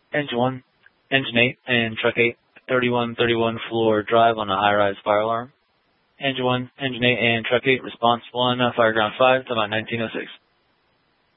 Engine 1, Engine 8, and Truck 8, 3131 Floor Drive on a high-rise fire alarm. Engine 1, Engine 8, and Truck 8, response 1, Fireground 5 to about 1906.